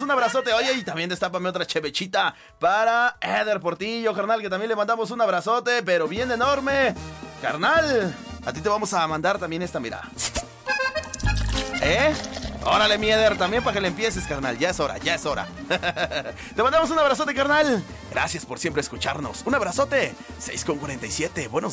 un abrazote. Oye, y también destápame otra chevechita para Eder Portillo, carnal, que también le mandamos un abrazote, pero bien enorme. Carnal, a ti te vamos a mandar también esta, mira. Órale, mi Eder, también para que le empieces, carnal. Ya es hora, ya es hora. Te mandamos un abrazote, carnal. Gracias por siempre escucharnos. Un abrazote. 6:47. Buenos